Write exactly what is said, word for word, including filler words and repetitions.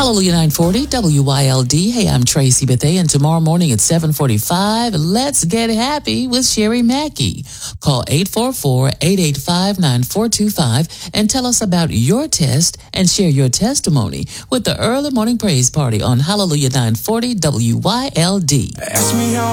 Hallelujah nine forty W Y L D. Hey, I'm Tracy Bethea, and tomorrow morning at seven forty-five, let's get happy with Sherry Mackey. Call eight four four, eight eight five, nine four two five and tell us about your test and share your testimony with the Early Morning Praise Party on Hallelujah nine forty W Y L D. Ask me how